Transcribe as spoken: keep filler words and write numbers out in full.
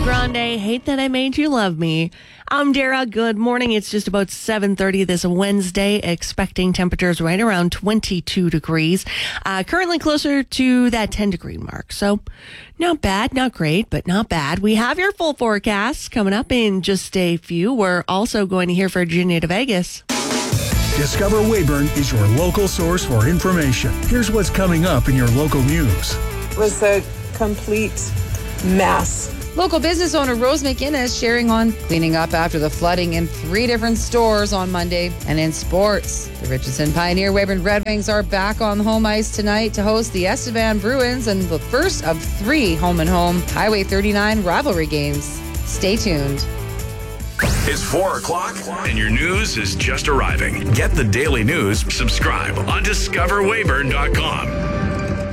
Grande, Hate That I Made You Love Me. I'm Dara. Good morning. It's just about seven thirty this Wednesday, expecting temperatures right around twenty-two degrees. Uh, currently closer to that ten degree mark. So not bad, not great, but not bad. We have your full forecast coming up in just a few. We're also going to hear Virginia to Vegas. Discover Weyburn is your local source for information. Here's what's coming up in your local news. It was a complete mess. Local business owner Rose McInnes sharing on cleaning up after the flooding in three different stores on Monday. And in sports, the Richardson Pioneer Weyburn Red Wings are back on home ice tonight to host the Estevan Bruins and the first of three home and home Highway thirty-nine rivalry games. Stay tuned. It's four o'clock and your news is just arriving. Get the daily news, subscribe on discover weyburn dot com.